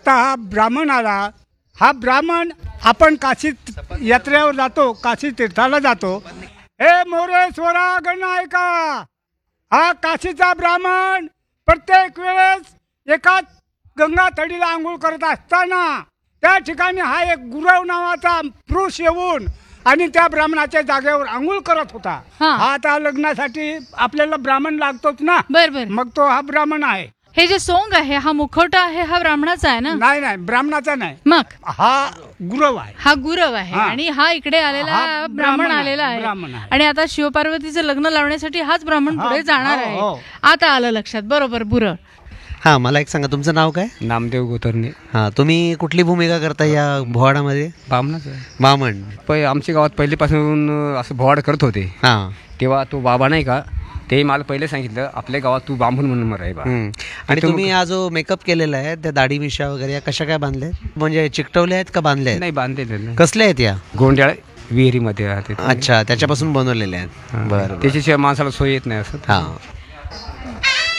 आता हा ब्राह्मण आला, हा ब्राह्मण आपण काशीत यात्रेवर जातो, काशी तीर्थाला जातो. हे मोरेश्वरा गण ऐका, हा काशीचा ब्राह्मण प्रत्येक वेळेस एकाच गंगा तडीला आंघोळ करत असताना त्या ठिकाणी हा एक गुरव नावाचा पुरुष येऊन आणि त्या ब्राह्मणाच्या जागेवर आंघोळ करत होता. हा. हा आता लग्नासाठी आपल्याला ब्राह्मण लागतोच ना, बर. मग तो हा ब्राह्मण आहे. हे जे सोंग आहे, हा मुखवटा आहे, हा ब्राह्मणाचा आहे ना? नाही, ब्राह्मणाचा नाही, मग हा गुरव आहे. हा गुरव आहे हा. आणि हा इकडे आलेला हा ब्राह्मण आलेला ब्राह्मण आहे. आहे. आणि आता शिवपार्वतीचं लग्न लावण्यासाठी हाच ब्राह्मण हा, पुढे जाणार हो, आहे. हो. आता आलं लक्षात. बरोबर. बुरळ. हां, मला एक सांगा, तुमचं नाव काय? नामदेव गोतरणे. हां, तुम्ही कुठली भूमिका करता या भोवाडामध्ये? बामणाच बामण. आमच्या गावात पहिलेपासून असं भोवाड करत होते. हां. तेव्हा तो बाबा नाही का, ते मला पहिले सांगितलं आपल्या गावात तू बांबून म्हणून आहे बा. आणि तुम्ही हा जो मेकअप केलेला आहे, त्या दाढी मिशा वगैरे या कशा काय बांधल्या? म्हणजे चिकटवल्या आहेत का बांधल्या आहेत? नाही बांधलेले नाही. कसल्या आहेत या? गोंड्याळ विहिरीमध्ये राहते. अच्छा, त्याच्यापासून बनवलेल्या आहेत. बरं. त्याच्याशिवाय माणसाला सोय येत नाही असं. हां.